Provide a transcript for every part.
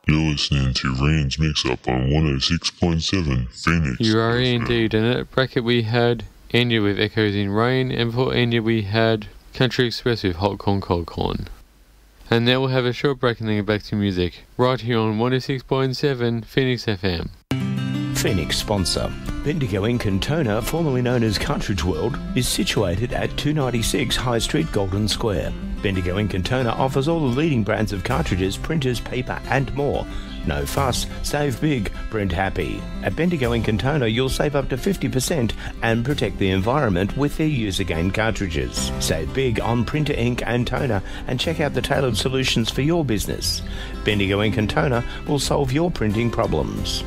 You're listening to Rand's Mix-Up on 106.7 Phoenix. You are indeed. And at bracket we had India with Echoes in Rain, and for India we had Country Express with Hot Corn Cold Corn. And now we'll have a short break and then get back to music, right here on 106.7 Phoenix FM. Phoenix sponsor. Bendigo in Kintona, formerly known as Cartridge World, is situated at 296 High Street, Golden Square. Bendigo in Kintona offers all the leading brands of cartridges, printers, paper and more. No fuss, save big, print happy. At Bendigo in Kintona, you'll save up to 50% and protect the environment with their use-again cartridges. Save big on printer ink and toner and check out the tailored solutions for your business. Bendigo in Kintona will solve your printing problems.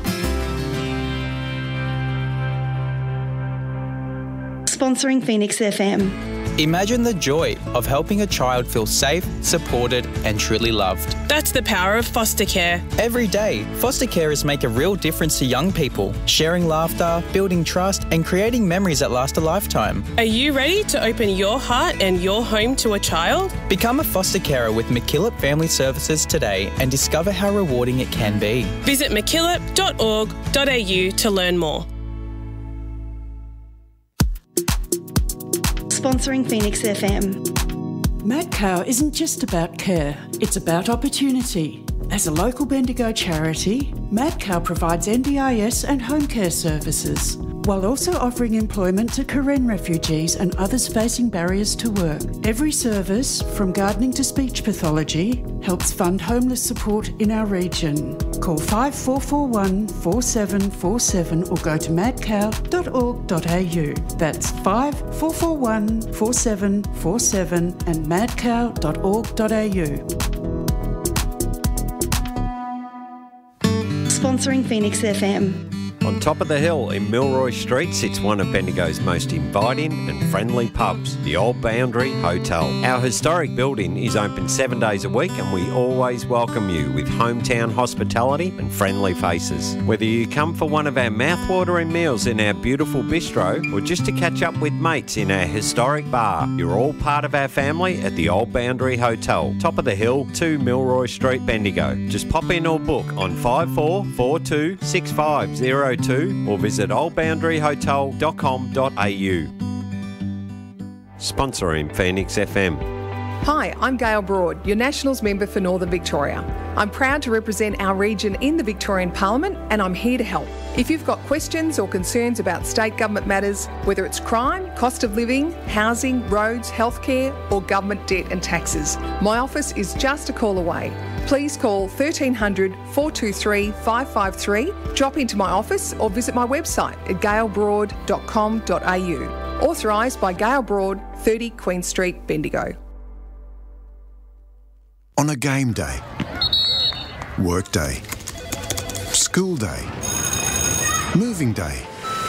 Sponsoring Phoenix FM. Imagine the joy of helping a child feel safe, supported and truly loved. That's the power of foster care. Every day, foster carers make a real difference to young people, sharing laughter, building trust and creating memories that last a lifetime. Are you ready to open your heart and your home to a child? Become a foster carer with MacKillop Family Services today and discover how rewarding it can be. Visit mackillop.org.au to learn more. Sponsoring Phoenix FM. MadCow isn't just about care, it's about opportunity. As a local Bendigo charity, MadCow provides NDIS and home care services, while also offering employment to Karen refugees and others facing barriers to work. Every service, from gardening to speech pathology, helps fund homeless support in our region. Call 5441 4747 or go to madcow.org.au. That's 5441 4747 and madcow.org.au. Sponsoring Phoenix FM. On top of the hill in Milroy Street sits one of Bendigo's most inviting and friendly pubs, the Old Boundary Hotel. Our historic building is open 7 days a week and we always welcome you with hometown hospitality and friendly faces. Whether you come for one of our mouthwatering meals in our beautiful bistro or just to catch up with mates in our historic bar, you're all part of our family at the Old Boundary Hotel, top of the hill, 2 Milroy Street, Bendigo. Just pop in or book on 5442 6502 or visit oldboundaryhotel.com.au. Sponsoring Phoenix FM. Hi, I'm Gail Broad, your Nationals member for Northern Victoria. I'm proud to represent our region in the Victorian Parliament and I'm here to help. If you've got questions or concerns about state government matters, whether it's crime, cost of living, housing, roads, healthcare or government debt and taxes, my office is just a call away. Please call 1300 423 553, drop into my office or visit my website at gailbroad.com.au. Authorised by Gail Broad, 30 Queen Street, Bendigo. On a game day, work day, school day, moving day,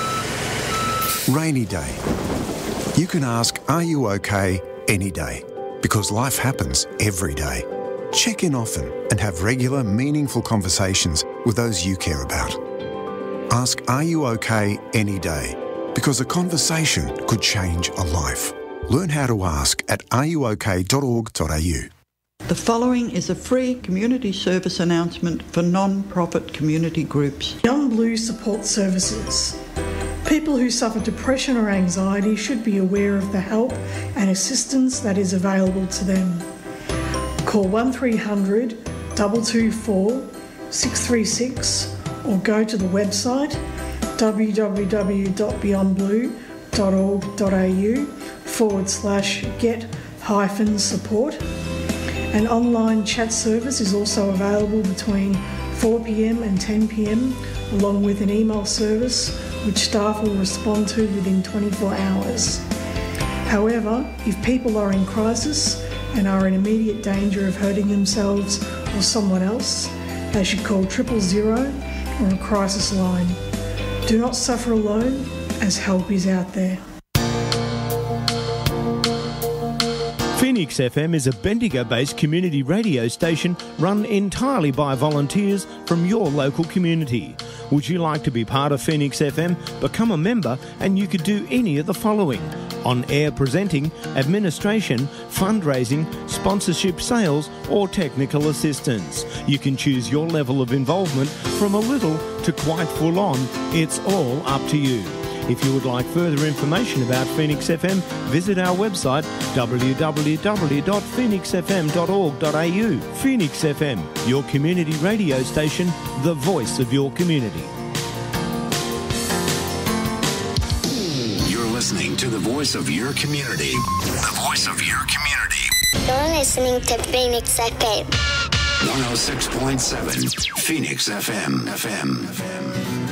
rainy day, you can ask, are you okay, any day, because life happens every day. Check in often and have regular, meaningful conversations with those you care about. Ask, are you okay, any day, because a conversation could change a life. Learn how to ask at areyouok.org.au. The following is a free community service announcement for non-profit community groups. Beyond Blue Support Services. People who suffer depression or anxiety should be aware of the help and assistance that is available to them. Call 1300 224 636 or go to the website www.beyondblue.org.au/get-support. An online chat service is also available between 4 p.m. and 10 p.m, along with an email service which staff will respond to within 24 hours. However, if people are in crisis and are in immediate danger of hurting themselves or someone else, they should call 000 or a crisis line. Do not suffer alone, as help is out there. Phoenix FM is a Bendigo-based community radio station run entirely by volunteers from your local community. Would you like to be part of Phoenix FM? Become a member and you could do any of the following: on-air presenting, administration, fundraising, sponsorship, sales or technical assistance. You can choose your level of involvement from a little to quite full on. It's all up to you. If you would like further information about Phoenix FM, visit our website www.phoenixfm.org.au. Phoenix FM, your community radio station, the voice of your community. You're listening to the voice of your community. The voice of your community. You're listening to Phoenix FM. 106.7 Phoenix FM.